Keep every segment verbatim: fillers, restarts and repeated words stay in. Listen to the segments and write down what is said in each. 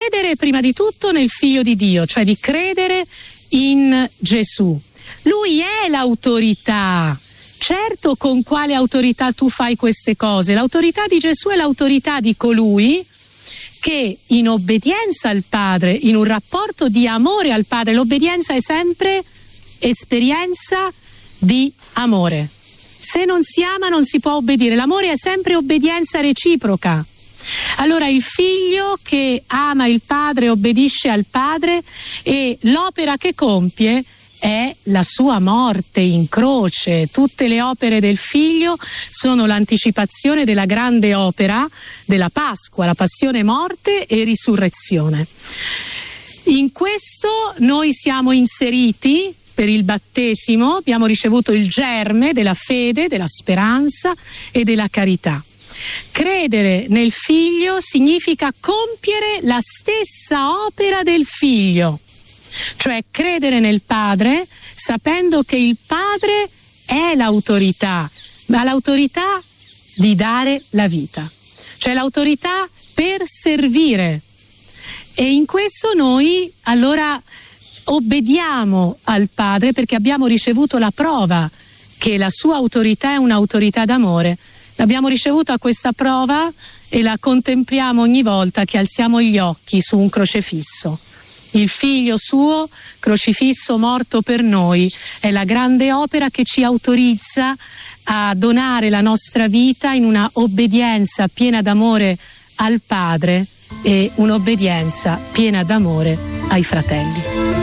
credere prima di tutto nel Figlio di Dio, cioè di credere in Gesù. Lui è l'autorità. Certo, con quale autorità tu fai queste cose? L'autorità di Gesù è l'autorità di colui che in obbedienza al Padre, in un rapporto di amore al Padre, l'obbedienza è sempre esperienza di amore. Se non si ama non si può obbedire, l'amore è sempre obbedienza reciproca. Allora il figlio che ama il Padre obbedisce al Padre e l'opera che compie è la sua morte in croce. Tutte le opere del Figlio sono l'anticipazione della grande opera della Pasqua, la passione, morte e risurrezione. In questo noi siamo inseriti per il battesimo, abbiamo ricevuto il germe della fede, della speranza e della carità. Credere nel Figlio significa compiere la stessa opera del Figlio. Cioè credere nel Padre sapendo che il Padre è l'autorità, ma l'autorità di dare la vita, cioè l'autorità per servire. E in questo noi allora obbediamo al Padre perché abbiamo ricevuto la prova che la sua autorità è un'autorità d'amore. L'abbiamo ricevuta questa prova e la contempliamo ogni volta che alziamo gli occhi su un crocefisso. Il Figlio suo, crocifisso, morto per noi, è la grande opera che ci autorizza a donare la nostra vita in una obbedienza piena d'amore al Padre e un'obbedienza piena d'amore ai fratelli.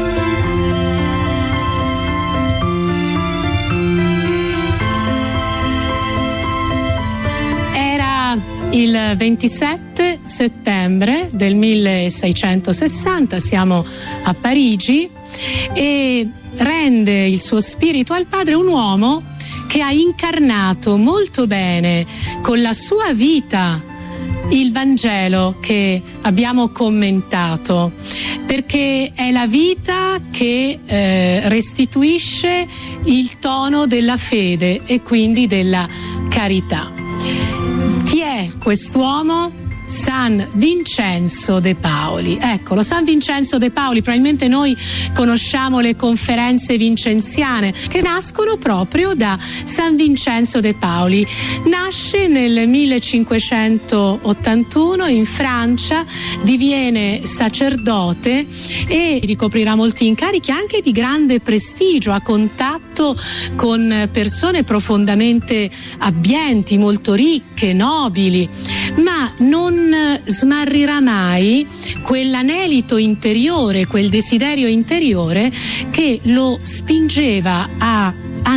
Il ventisette settembre del milleseicentosessanta siamo a Parigi e rende il suo spirito al Padre un uomo che ha incarnato molto bene con la sua vita il Vangelo che abbiamo commentato, perché è la vita che eh, restituisce il tono della fede e quindi della carità. Chi è quest'uomo? San Vincenzo de Paoli. Eccolo, San Vincenzo de Paoli, probabilmente noi conosciamo le conferenze vincenziane che nascono proprio da San Vincenzo de Paoli. Nasce nel millecinquecentottantuno in Francia, diviene sacerdote e ricoprirà molti incarichi anche di grande prestigio, a contatto con persone profondamente abbienti, molto ricche, nobili, ma non smarrirà mai quell'anelito interiore, quel desiderio interiore che lo spingeva a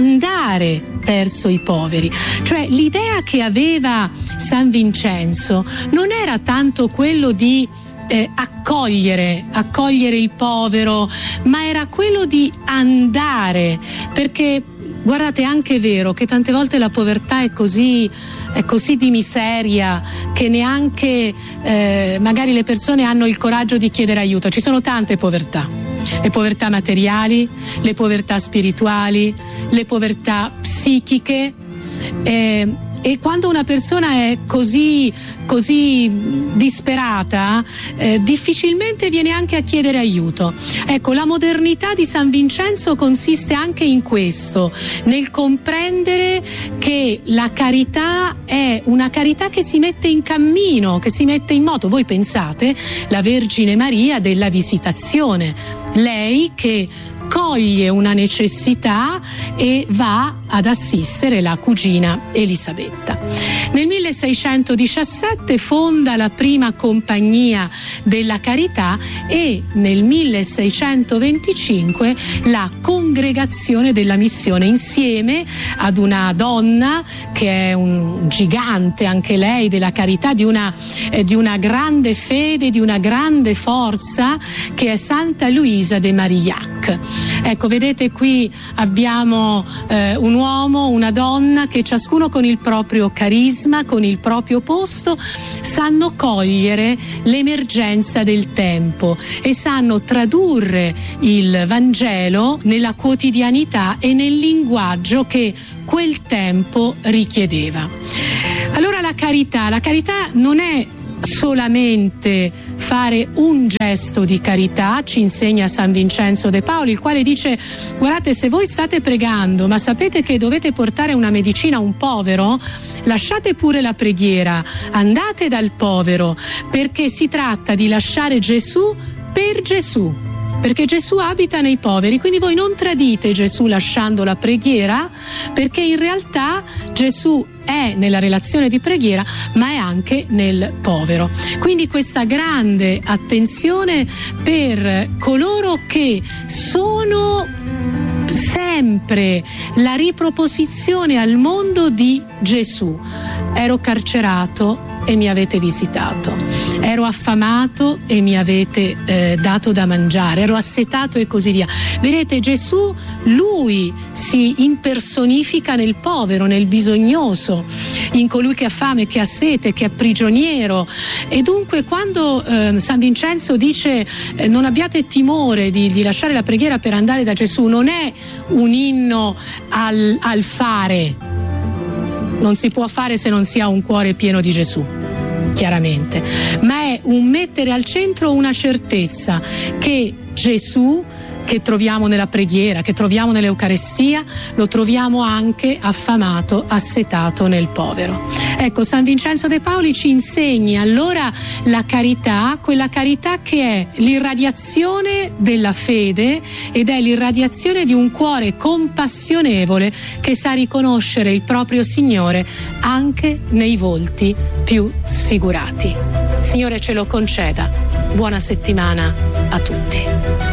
andare verso i poveri. Cioè l'idea che aveva San Vincenzo non era tanto quello di eh, accogliere, accogliere il povero, ma era quello di andare, perché guardate, è anche vero che tante volte la povertà è così è così di miseria che neanche eh, magari le persone hanno il coraggio di chiedere aiuto. Ci sono tante povertà, le povertà materiali, le povertà spirituali, le povertà psichiche, eh, e quando una persona è così così disperata eh, difficilmente viene anche a chiedere aiuto. Ecco, la modernità di San Vincenzo consiste anche in questo, nel comprendere che la carità è una carità che si mette in cammino, che si mette in moto. Voi pensate la Vergine Maria della Visitazione, lei che coglie una necessità e va ad assistere la cugina Elisabetta. Nel milleseicentodiciassette fonda la prima compagnia della carità e nel milleseicentoventicinque la Congregazione della Missione, insieme ad una donna che è un gigante anche lei della carità, di una, eh, di una grande fede, di una grande forza, che è Santa Luisa de Marillac. Ecco, vedete, qui abbiamo eh, un uomo, una donna che ciascuno con il proprio carisma, con il proprio posto, sanno cogliere l'emergenza del tempo e sanno tradurre il Vangelo nella quotidianità e nel linguaggio che quel tempo richiedeva. Allora la carità, la carità non è solamente fare un gesto di carità, ci insegna San Vincenzo de Paoli, il quale dice: guardate, se voi state pregando ma sapete che dovete portare una medicina a un povero, lasciate pure la preghiera, andate dal povero, perché si tratta di lasciare Gesù per Gesù, perché Gesù abita nei poveri, quindi voi non tradite Gesù lasciando la preghiera, perché in realtà Gesù è nella relazione di preghiera ma è anche nel povero. Quindi questa grande attenzione per coloro che sono sempre la riproposizione al mondo di Gesù. Ero carcerato e mi avete visitato, ero affamato e mi avete eh, dato da mangiare, ero assetato e così via. Vedete, Gesù, lui si impersonifica nel povero, nel bisognoso, in colui che ha fame, che ha sete, che è prigioniero. E dunque quando eh, San Vincenzo dice eh, non abbiate timore di, di lasciare la preghiera per andare da Gesù, non è un inno al, al fare. Non si può fare se non si ha un cuore pieno di Gesù, chiaramente, ma è un mettere al centro una certezza che Gesù, che troviamo nella preghiera, che troviamo nell'Eucarestia, lo troviamo anche affamato, assetato nel povero. Ecco, San Vincenzo de Paoli ci insegna allora la carità, quella carità che è l'irradiazione della fede ed è l'irradiazione di un cuore compassionevole che sa riconoscere il proprio Signore anche nei volti più sfigurati. Signore ce lo conceda. Buona settimana a tutti.